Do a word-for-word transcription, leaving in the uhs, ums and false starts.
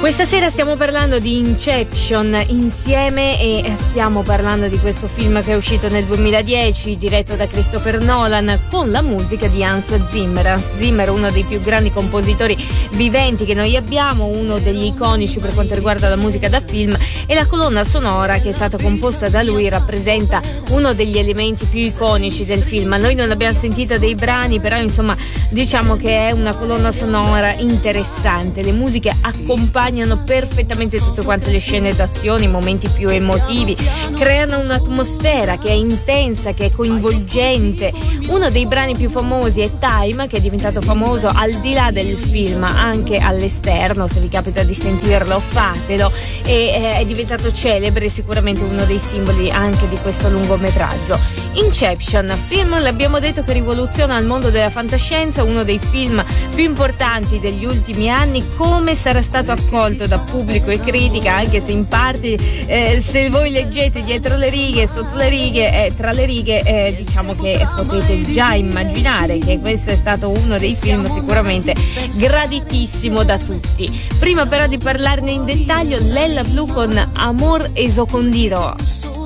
Questa sera stiamo parlando di Inception insieme e stiamo parlando di questo film che è uscito nel duemiladieci, diretto da Christopher Nolan, con la musica di Hans Zimmer. Hans Zimmer, uno dei più grandi compositori viventi che noi abbiamo, uno degli iconici per quanto riguarda la musica da film, e la colonna sonora che è stata composta da lui rappresenta uno degli elementi più iconici del film. Noi non abbiamo sentito dei brani, però insomma diciamo che è una colonna sonora interessante. Le musiche accompagnano perfettamente tutte quante le scene d'azione, i momenti più emotivi, creano un'atmosfera che è intensa, che è coinvolgente. Uno dei brani più famosi è Time, che è diventato famoso al di là del film, anche all'esterno. Se vi capita di sentirlo, fatelo. E eh, è diventato celebre, sicuramente uno dei simboli anche di questo lungometraggio. Inception, film, l'abbiamo detto, che rivoluziona il mondo della fantascienza, uno dei film più importanti degli ultimi anni. Come sarà stato accolto da pubblico e critica, anche se in parte eh, se voi leggete dietro le righe, sotto le righe, eh, tra le righe, eh, diciamo che potete già immaginare che questo è stato uno dei film sicuramente graditissimo da tutti. Prima però di parlarne in dettaglio, Lella Blue con Amor Escondido.